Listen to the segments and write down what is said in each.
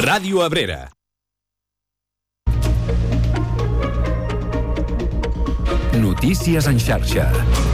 Ràdio Abrera. Notícies en xarxa.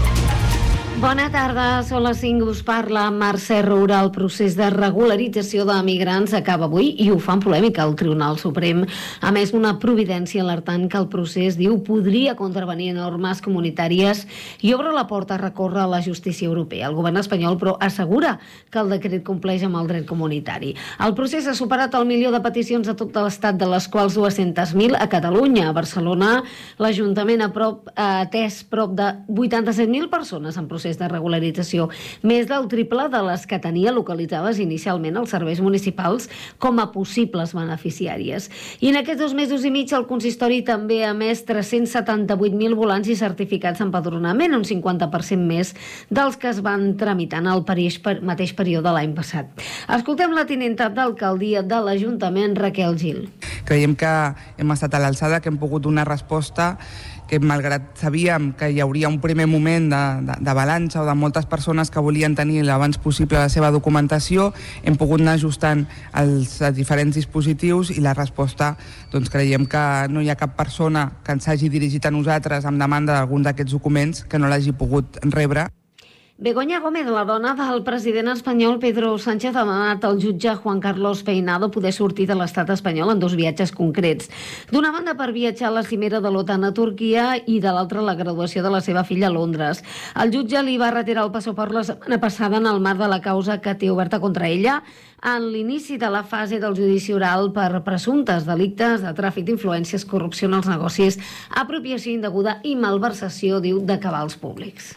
Bona tarda, són les 5, us parla Mercè Roura. El procés de regularització de migrants acaba avui i ho fa en polèmica al Tribunal Suprem. A més, una providència alertant que el procés, diu, podria contravenir normes comunitàries i obre la porta a recórrer a la justícia europea. El govern espanyol, però, assegura que el decret compleix amb el dret comunitari. El procés ha superat el 1.000.000 de peticions a tot l'Estat, de les quals 200.000 a Catalunya. A Barcelona, l'Ajuntament ha atès prop de 87.000 persones en procés de regularització, més del triple de les que tenia localitzades inicialment els serveis municipals com a possibles beneficiàries. I en aquests 2 mesos i mig el consistori també ha emès 378.000 volants i certificats d'empadronament, un 50% més dels que es van tramitar en el mateix període l'any passat. Escoltem la tinenta d'alcaldia de l'Ajuntament, Raquel Gil. Creiem que hem estat a l'alçada, que hem pogut donar resposta, que malgrat sabíem que hi hauria un primer moment de balança o de moltes persones que volien tenir l'abans possible la seva documentació, hem pogut anar ajustant els diferents dispositius i la resposta, doncs creiem que no hi ha cap persona que ens hagi dirigit a nosaltres amb demanda d'algun d'aquests documents que no l'hagi pogut rebre. Begoña Gómez, la dona del president espanyol Pedro Sánchez, ha demanat al jutge Juan Carlos Peinado poder sortir de l'estat espanyol en 2 viatges concrets. D'una banda, per viatjar a la cimera de l'OTAN a Turquia i de l'altra, la graduació de la seva filla a Londres. El jutge li va retirar el passaport la setmana passada en el marc de la causa que té oberta contra ella en l'inici de la fase del judici oral per presumptes delictes de tràfic d'influències, corrupció en els negocis, apropiació indeguda i malversació, diu, de cabals públics.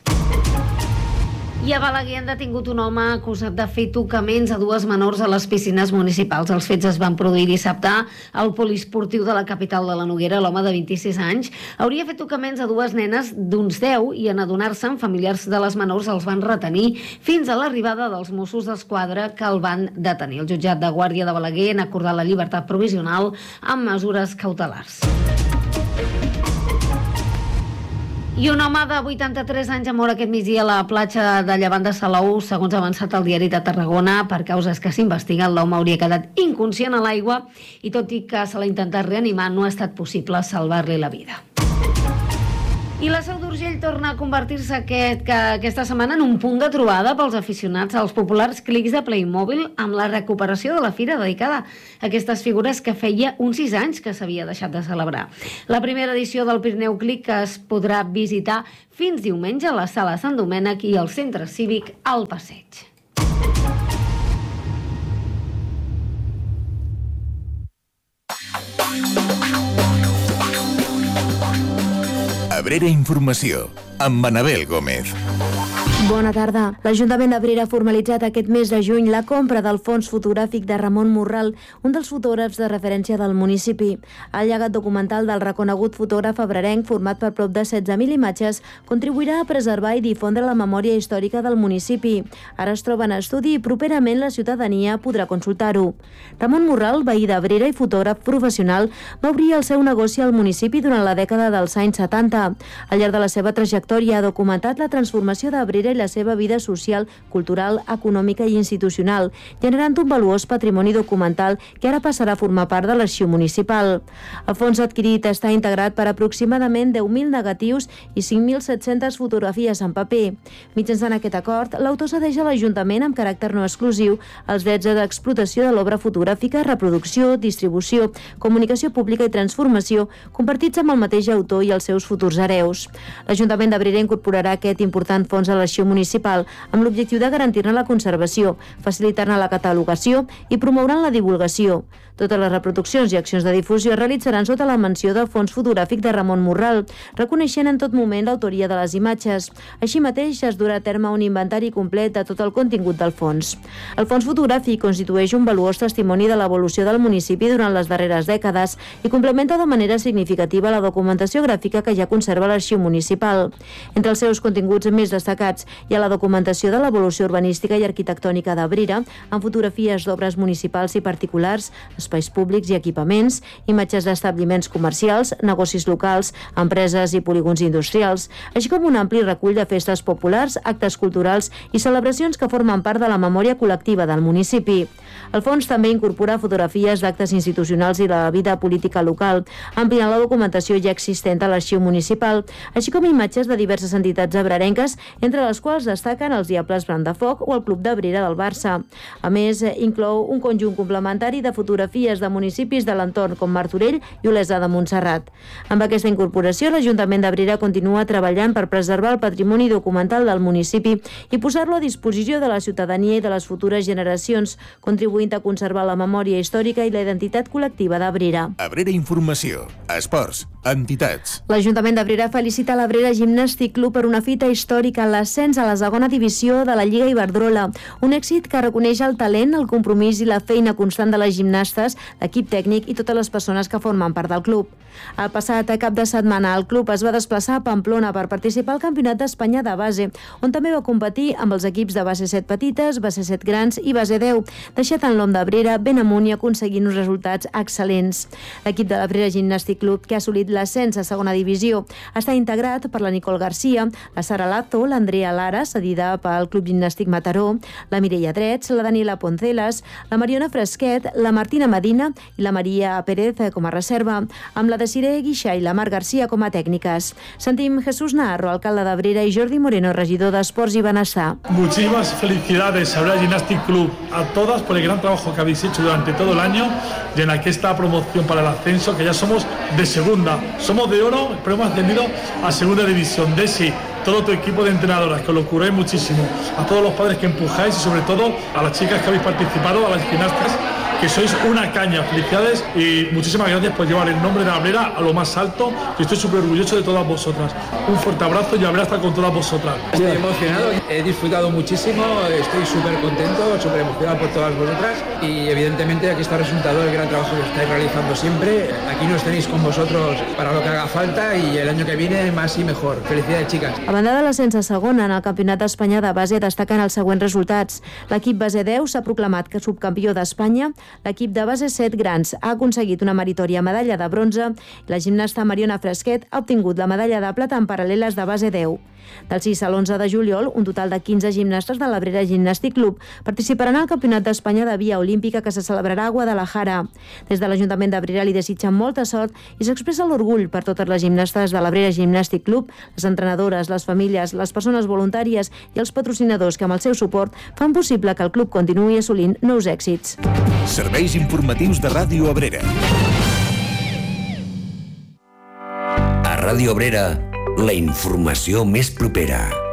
I a Balaguer han detingut un home acusat de fer tocaments a 2 menors a les piscines municipals. Els fets es van produir dissabte al poliesportiu de la capital de la Noguera. L'home de 26 anys hauria fet tocaments a 2 nenes d'uns 10 i en adonar-se'n, familiars de les menors els van retenir fins a l'arribada dels Mossos d'Esquadra que el van detenir. El jutjat de Guàrdia de Balaguer ha acordat la llibertat provisional amb mesures cautelars. I un home de 83 anys ha mort aquest migdia a la platja de Llevant de Salou. Segons ha avançat el diari de Tarragona, per causes que s'investiguen, l'home hauria quedat inconscient a l'aigua i tot i que se l'ha intentat reanimar, no ha estat possible salvar-li la vida. I la Seu d'Urgell torna a convertir-se aquesta setmana en un punt de trobada pels aficionats als populars clics de Playmobil amb la recuperació de la fira dedicada a aquestes figures que feia uns 6 anys que s'havia deixat de celebrar. La primera edició del Pirineu Click es podrà visitar fins diumenge a la Sala Sant Domènec i al Centre Cívic al Passeig. Abrera Informació, amb Manabel Gómez. Bona tarda. L'Ajuntament d'Abrera ha formalitzat aquest mes de juny la compra del fons fotogràfic de Ramon Morral, un dels fotògrafs de referència del municipi. El llegat documental del reconegut fotògraf abrerenc, format per prop de 16.000 imatges, contribuirà a preservar i difondre la memòria històrica del municipi. Ara es troba en estudi i properament la ciutadania podrà consultar-ho. Ramon Morral, veí d'Abrera i fotògraf professional, va obrir el seu negoci al municipi durant la dècada dels anys 70. Al llarg de la seva trajectòria ha documentat la transformació d'Abrera i la seva vida social, cultural, econòmica i institucional, generant un valuós patrimoni documental que ara passarà a formar part de l'arxiu municipal. El fons adquirit està integrat per aproximadament 10.000 negatius i 5.700 fotografies en paper. Mitjançant aquest acord, l'autor cedeix a l'Ajuntament amb caràcter no exclusiu els drets d'explotació de l'obra fotogràfica, reproducció, distribució, comunicació pública i transformació, compartits amb el mateix autor i els seus futurs hereus. L'Ajuntament d'Abrera incorporarà aquest important fons a l'arxiu municipal amb l'objectiu de garantir-ne la conservació, facilitar-ne la catalogació i promoure la divulgació. Totes les reproduccions i accions de difusió es realitzaran sota la menció del fons fotogràfic de Ramon Morral, reconeixent en tot moment l'autoria de les imatges. Així mateix es durà a terme un inventari complet de tot el contingut del fons. El fons fotogràfic constitueix un valuós testimoni de l'evolució del municipi durant les darreres dècades i complementa de manera significativa la documentació gràfica que ja conserva l'arxiu municipal. Entre els seus continguts més destacats hi ha la documentació de l'evolució urbanística i arquitectònica d'Abrera, amb fotografies d'obres municipals i particulars, espais públics i equipaments, imatges d'establiments comercials, negocis locals, empreses i polígons industrials, així com un ampli recull de festes populars, actes culturals i celebracions que formen part de la memòria col·lectiva del municipi. El fons també incorpora fotografies d'actes institucionals i de la vida política local, ampliant la documentació ja existent a l'arxiu municipal, així com imatges de diverses entitats abrerenques, entre les quals destaquen els Diables Brandafoc o el Club d'Abrera del Barça. A més, inclou un conjunt complementari de fotografies de municipis de l'entorn com Martorell i Olesa de Montserrat. Amb aquesta incorporació, l'Ajuntament d'Abrera continua treballant per preservar el patrimoni documental del municipi i posar-lo a disposició de la ciutadania i de les futures generacions, contribuint a conservar la memòria històrica i la identitat col·lectiva d'Abrera. Abrera Informació, esports, entitats. L'Ajuntament d'Abrera felicita l'Abrera Gimnàstic Club per una fita històrica, l'ascens a la segona divisió de la Lliga Iberdrola, un èxit que reconeix el talent, el compromís i la feina constant de les gimnastes, l'equip tècnic i totes les persones que formen part del club. El passat cap de setmana el club es va desplaçar a Pamplona per participar al Campionat d'Espanya de base, on també va competir amb els equips de base 7 petites, base 7 grans i base 10, deixant l'Om d'Abrera ben amunt i aconseguint uns resultats excel·lents. L'equip de l'Abrera Gimnàstic Club, que ha assolit l'ascens a segona divisió, està integrat per la Nicole Garcia, la Sara Lazo, l'Andrea Lara, cedida pel Club Gimnàstic Mataró, la Mireia Drets, la Daniela Poncelas, la Mariona Fresquet, la Martina Medina i la Maria Pérez com a reserva, amb la Desiree Guixà i la Mar Garcia com a tècniques. Sentim Jesús Naharro, alcalde d'Abrera, i Jordi Moreno, regidor d'Esports i Benestar. Muchísimas felicidades, Abrera Gymnastic Club, a todas por el gran trabajo que habéis hecho durante todo el año y en esta promoción para el ascenso, que ya somos de segunda, somos de oro, pero hemos ascendido a segunda división. Desi, todo tu equipo de entrenadoras, que os lo curáis muchísimo, a todos los padres que empujáis y sobre todo a las chicas que habéis participado, a las gimnastas, que sois una caña. Felicidades y muchísimas gracias por llevar el nombre de Abrera a lo más alto, y estoy súper orgulloso de todas vosotras. Un fuerte abrazo y Abrera está con todas vosotras. Estoy emocionado, he disfrutado muchísimo, estoy súper contento, súper emocionado por todas vosotras y evidentemente aquí está el resultado del gran trabajo que estáis realizando siempre. Aquí nos tenéis con vosotros para lo que haga falta y el año que viene más y mejor. Felicidades, chicas. A banda de l'ascens a segona, en el Campionat d'Espanya de base destaquen els següents resultats. L'equip base 10 s'ha proclamat subcampió d'Espanya, l'equip de base 7 grans ha aconseguit una meritòria medalla de bronze i la gimnasta Mariona Fresquet ha obtingut la medalla de plata en paral·leles de base 10. Del 6 a l'11 de juliol, un total de 15 gimnastes de l'Abrera Gimnàstic Club participaran al Campionat d'Espanya de Via Olímpica que se celebrarà a Guadalajara. Des de l'Ajuntament d'Abrera li desitgen molta sort i s'expressa l'orgull per totes les gimnastes de l'Abrera Gimnàstic Club, les entrenadores, les famílies, les persones voluntàries i els patrocinadors que amb el seu suport fan possible que el club continuï assolint nous èxits. Serveis informatius de Ràdio Abrera. A Ràdio Abrera, la informació més propera.